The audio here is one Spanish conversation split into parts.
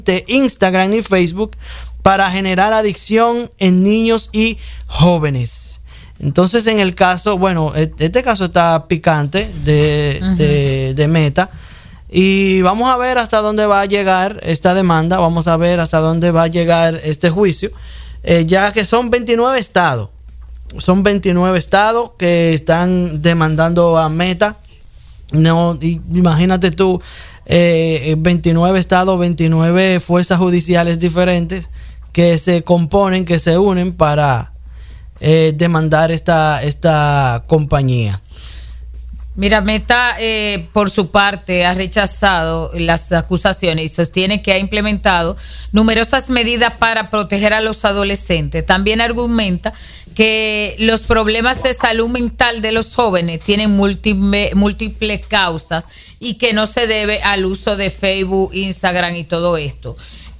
de Instagram y Facebook para generar adicción en niños y jóvenes. Entonces, en el caso, bueno, este caso está picante de Meta. Y vamos a ver hasta dónde va a llegar esta demanda. Vamos a ver hasta dónde va a llegar este juicio. Ya que son 29 estados. Son 29 estados que están demandando a Meta. No, imagínate tú, 29 estados, 29 fuerzas judiciales diferentes que se componen, que se unen para demandar esta compañía. Mira, Meta, por su parte, ha rechazado las acusaciones y sostiene que ha implementado numerosas medidas para proteger a los adolescentes. También argumenta que los problemas de salud mental de los jóvenes tienen múltiples causas y que no se debe al uso de Facebook, Instagram y todo esto.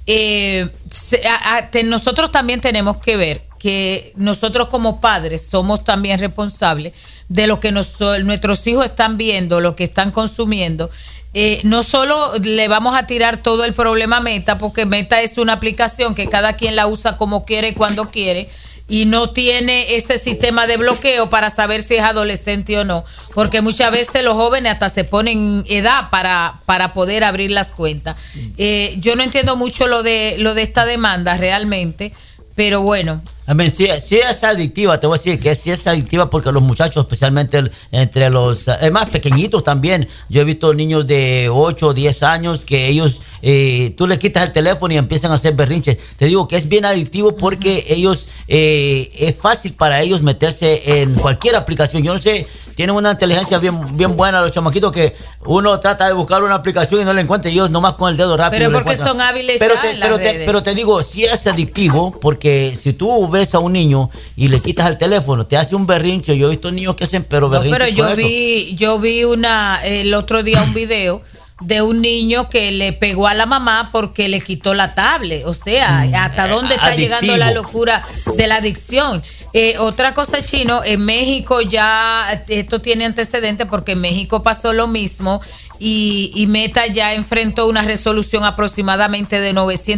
Nosotros también tenemos que ver que nosotros como padres somos también responsables de lo que nuestros hijos están viendo, lo que están consumiendo. No solo le vamos a tirar todo el problema a Meta, porque Meta es una aplicación que cada quien la usa como quiere, cuando quiere, y no tiene ese sistema de bloqueo para saber si es adolescente o no, porque muchas veces los jóvenes hasta se ponen edad para poder abrir las cuentas. Yo no entiendo mucho lo de esta demanda realmente, pero bueno. A ver, sí es adictiva, te voy a decir que sí es adictiva porque los muchachos, especialmente entre los más pequeñitos también, yo he visto niños de 8 o 10 años que ellos, tú le quitas el teléfono y empiezan a hacer berrinches. Te digo que es bien adictivo porque ellos, es fácil para ellos meterse en cualquier aplicación. Yo no sé, tienen una inteligencia bien buena los chamaquitos que uno trata de buscar una aplicación y no la encuentra y ellos nomás con el dedo rápido. Pero porque son hábiles pero te digo, sí es adictivo porque si tú ves a un niño y le quitas el teléfono, te hace un berrinche. Yo he visto niños que hacen berrinches. Pero yo vi el otro día un video de un niño que le pegó a la mamá porque le quitó la tablet. O sea, hasta dónde está llegando la locura de la adicción. Otra cosa, Chino, en México ya esto tiene antecedentes porque en México pasó lo mismo y Meta ya enfrentó una resolución aproximadamente de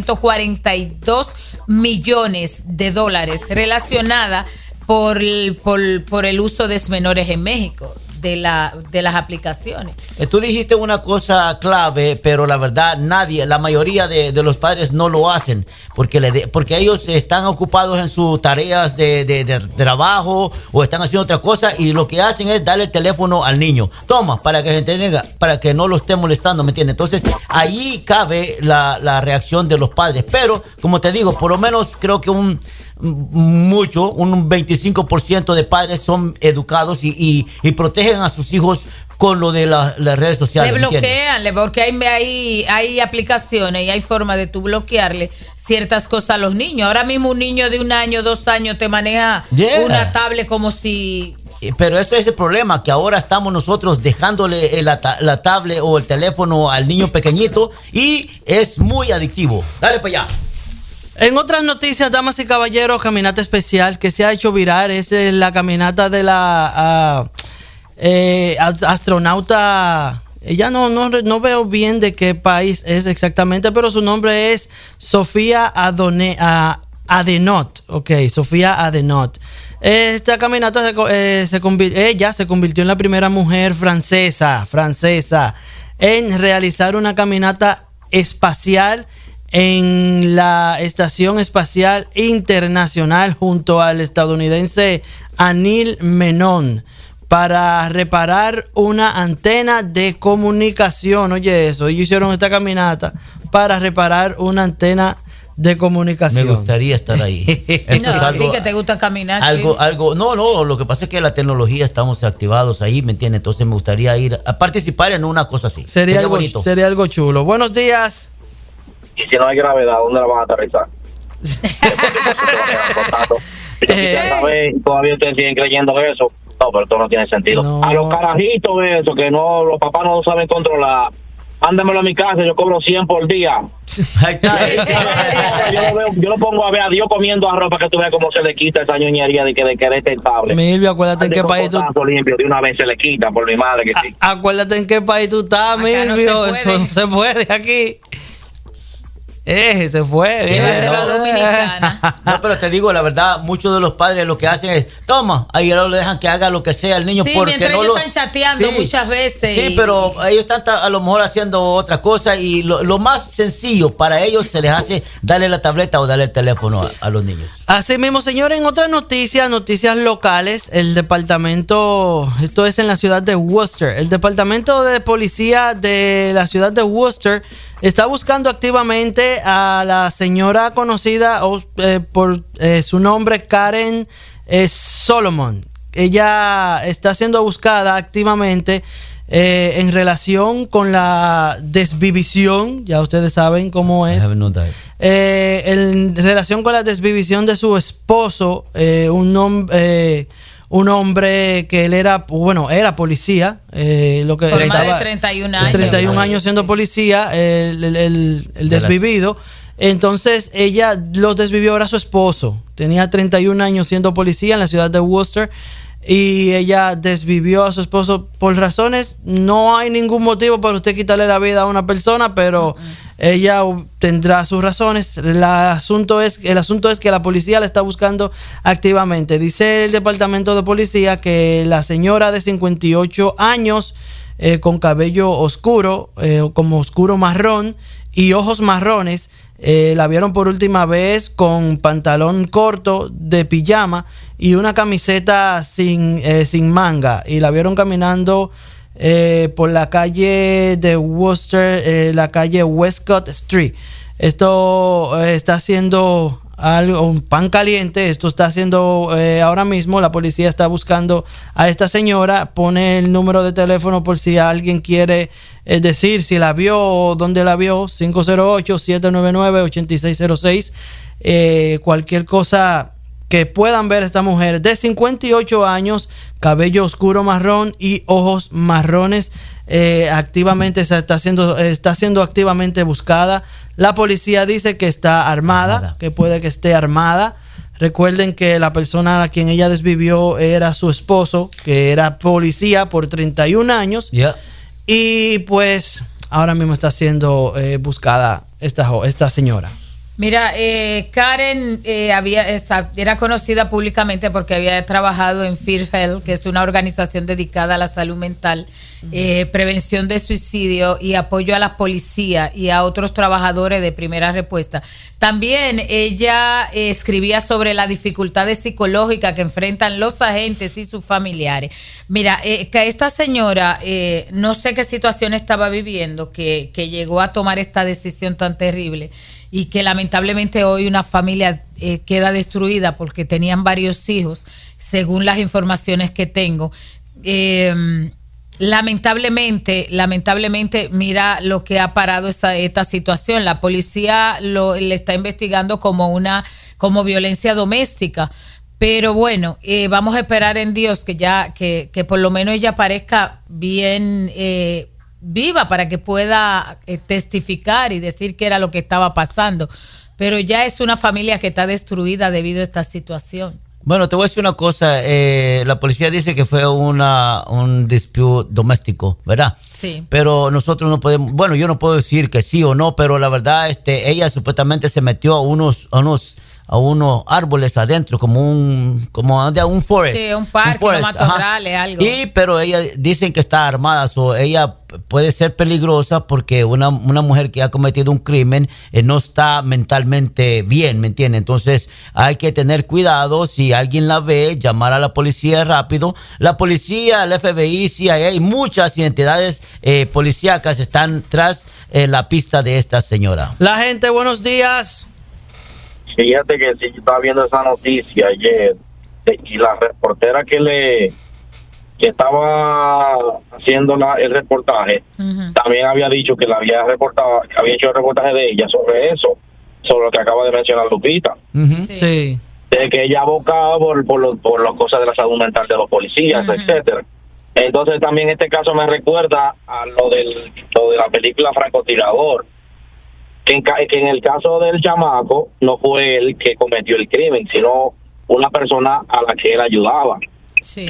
942 millones de dólares relacionada por el uso de menores en México. De las aplicaciones. Tú dijiste una cosa clave, pero la verdad la mayoría de los padres no lo hacen porque ellos están ocupados en sus tareas de trabajo o están haciendo otra cosa y lo que hacen es darle el teléfono al niño. Toma, para que se entretenga, para que no lo esté molestando, ¿me entiendes? Entonces, ahí cabe la reacción de los padres. Pero, como te digo, por lo menos creo que un 25% de padres son educados y protegen a sus hijos con lo de las redes sociales. Le bloquean, porque hay aplicaciones y hay forma de tú bloquearle ciertas cosas a los niños. Ahora mismo un niño de 1 año, 2 años te maneja una tablet como si... Pero eso es el problema, que ahora estamos nosotros dejándole la tablet o el teléfono al niño pequeñito y es muy adictivo. Dale para allá. En otras noticias, damas y caballeros, caminata especial que se ha hecho viral es la caminata de la astronauta. Ella no veo bien de qué país es exactamente, pero su nombre es Sofía Adenot. Ok, Sofía Adenot. Esta caminata ella se convirtió en la primera mujer francesa en realizar una caminata espacial en la Estación Espacial Internacional junto al estadounidense Anil Menon para reparar una antena de comunicación. Oye, eso, ellos hicieron esta caminata para reparar una antena de comunicación. Me gustaría estar ahí. A ti que te gusta caminar. No, lo que pasa es que la tecnología estamos activados ahí, ¿me entiendes? Entonces me gustaría ir a participar en una cosa así. Sería algo bonito. Sería algo chulo. Buenos días. Y si no hay gravedad, ¿dónde la van a aterrizar? Todavía ustedes siguen creyendo eso. No, pero esto no tiene sentido. No. A los carajitos eso, que no, los papás no lo saben controlar. Mándamelo a mi casa, yo cobro 100 por día. Ahí está. yo lo pongo a ver a Dios comiendo arroz para que tú veas cómo se le quita esa ñoñería de que es detestable. Milvio, acuérdate en qué país tú... limpio, de una vez se le quita, por mi madre que sí. Acuérdate en qué país tú estás, Milvio. Eso no se puede aquí. Se fue. Llévatelo a Dominicana. No, pero te digo la verdad, muchos de los padres lo que hacen es, toma, ahí no le dejan que haga lo que sea el niño. Sí, porque mientras no ellos están chateando muchas veces. Sí, pero ellos están a lo mejor haciendo otra cosa y lo más sencillo para ellos se les hace darle la tableta o darle el teléfono a los niños. Así mismo, señores, en otras noticias locales, el departamento, esto es en la ciudad de Worcester, el departamento de policía de la ciudad de Worcester está buscando activamente a la señora conocida por su nombre, Karen Solomon. Ella está siendo buscada activamente en relación con la desvivisión, ya ustedes saben cómo es. En relación con la desvivisión de su esposo, un hombre que él era policía, lo que por más de 31 años. 31 años siendo policía, el desvivido. Entonces ella los desvivió, ahora su esposo. Tenía 31 años siendo policía en la ciudad de Worcester y ella desvivió a su esposo por razones. No hay ningún motivo para usted quitarle la vida a una persona, pero ella tendrá sus razones. El asunto es que la policía la está buscando activamente. Dice el departamento de policía que la señora de 58 años con cabello oscuro, como oscuro marrón y ojos marrones, la vieron por última vez con pantalón corto de pijama y una camiseta sin manga, y la vieron caminando por la calle de Worcester, la calle Westcott Street. Esto está haciendo algo, un pan caliente. Esto está haciendo ahora mismo. La policía está buscando a esta señora. Pone el número de teléfono por si alguien quiere decir si la vio o dónde la vio. 508-799-8606. Cualquier cosa que puedan ver esta mujer de 58 años, cabello oscuro marrón y ojos marrones. Activamente está siendo activamente buscada. La policía dice que está armada, que puede que esté armada. Recuerden que la persona a quien ella desvivió era su esposo, que era policía por 31 años. Y pues ahora mismo está siendo buscada esta señora. Mira, Karen era conocida públicamente porque había trabajado en Fear Health, que es una organización dedicada a la salud mental, prevención de suicidio y apoyo a la policía y a otros trabajadores de primera respuesta. También ella escribía sobre las dificultades psicológicas que enfrentan los agentes y sus familiares. Mira, que esta señora, no sé qué situación estaba viviendo, que llegó a tomar esta decisión tan terrible, y que lamentablemente hoy una familia queda destruida porque tenían varios hijos, según las informaciones que tengo. Lamentablemente, mira lo que ha parado esta situación. La policía le está investigando como violencia doméstica. Pero bueno, vamos a esperar en Dios que por lo menos ella parezca bien viva para que pueda testificar y decir qué era lo que estaba pasando. Pero ya es una familia que está destruida debido a esta situación. Bueno, te voy a decir una cosa. La policía dice que fue un dispute doméstico, ¿verdad? Sí. Pero nosotros no podemos, bueno, yo no puedo decir que sí o no, pero la verdad, ella supuestamente se metió a unos árboles adentro, como un forest. Sí, un parque, un matorrales, algo. Pero ella dicen que está armada, ella puede ser peligrosa porque una mujer que ha cometido un crimen no está mentalmente bien, ¿me entiendes? Entonces hay que tener cuidado. Si alguien la ve, llamar a la policía rápido. La policía, el FBI, CIA y muchas entidades policíacas están tras la pista de esta señora. La gente, buenos días. Fíjate que sí, yo estaba viendo esa noticia ayer y la reportera que estaba haciendo el reportaje, también había dicho que había hecho el reportaje de ella sobre lo que acaba de mencionar Lupita. Sí. De que ella abocaba por las cosas de la salud mental de los policías, etcétera. Entonces también este caso me recuerda a lo de la película Francotirador. Que en el caso del chamaco no fue él que cometió el crimen, sino una persona a la que él ayudaba. Sí.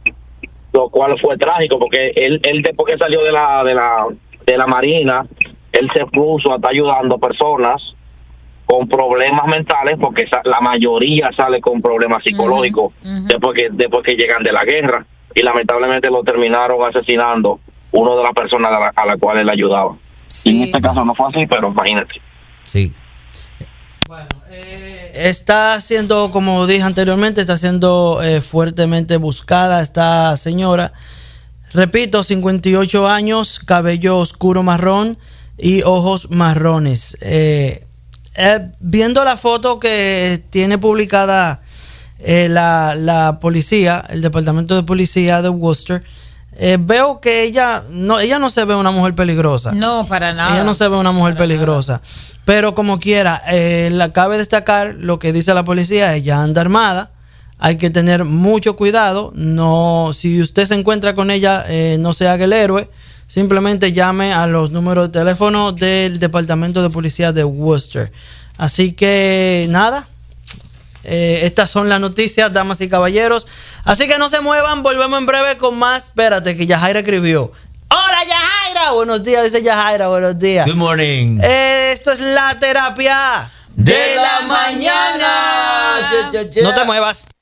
Lo cual fue trágico porque él después que salió de la marina, él se puso a estar ayudando a personas con problemas mentales, porque la mayoría sale con problemas psicológicos después que llegan de la guerra, y lamentablemente lo terminaron asesinando uno de las personas a la cual él ayudaba. Sí. Y en este caso no fue así, pero imagínate. Sí. Bueno, está siendo, como dije anteriormente, está siendo fuertemente buscada esta señora. Repito, 58 años, cabello oscuro marrón y ojos marrones. Viendo la foto que tiene publicada la policía, el departamento de policía de Worcester, veo que ella no se ve una mujer peligrosa. No, para nada. Ella no se ve una mujer peligrosa. Pero como quiera, cabe destacar lo que dice la policía: ella anda armada. Hay que tener mucho cuidado. No, si usted se encuentra con ella, no se haga el héroe. Simplemente llame a los números de teléfono del departamento de policía de Worcester. Así que nada, estas son las noticias, damas y caballeros. Así que no se muevan, volvemos en breve con más. Espérate, que Yajaira escribió. ¡Hola, Yajaira! Buenos días, dice Yajaira, buenos días. Good morning. Esto es la terapia de la mañana. No te muevas.